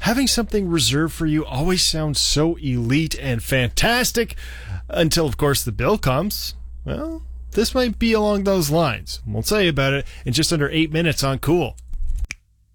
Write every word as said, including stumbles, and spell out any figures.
having something reserved for you always sounds so elite and fantastic until, of course, the bill comes. Well, this might be along those lines. We'll tell you about it in just under eight minutes on Cool.